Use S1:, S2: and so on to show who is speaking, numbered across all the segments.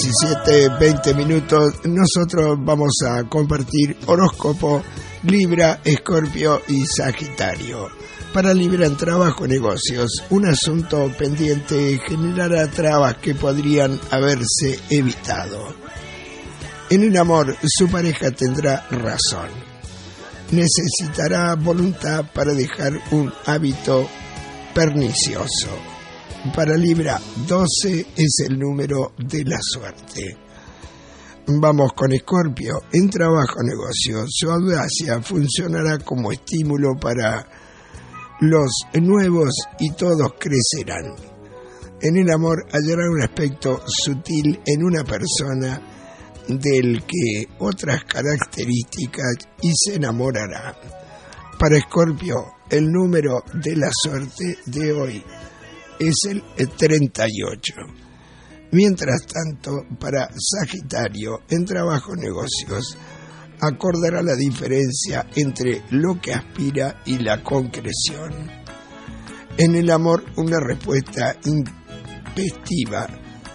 S1: 17:20. Nosotros vamos a compartir horóscopo Libra, Escorpio y Sagitario. Para Libra, en trabajo y negocios, un asunto pendiente generará trabas que podrían haberse evitado. En el amor, su pareja tendrá razón. Necesitará voluntad para dejar un hábito pernicioso. Para Libra, 12 es el número de la suerte. Vamos con Escorpio. En trabajo y negocios, su audacia funcionará como estímulo para los nuevos y todos crecerán. En el amor, hallará un aspecto sutil en una persona del que otras características y se enamorará. Para Escorpio, el número de la suerte de hoy es el 38. Mientras tanto, para Sagitario, en trabajo y negocios, acordará la diferencia entre lo que aspira y la concreción. En el amor, una respuesta intempestiva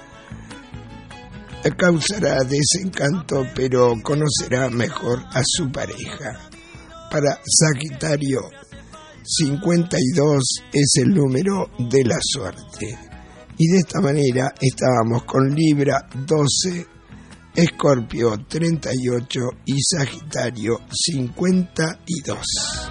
S1: causará desencanto, pero conocerá mejor a su pareja. Para Sagitario, 52 es el número de la suerte. Y de esta manera estábamos con Libra 12, Escorpio 38 y Sagitario 52.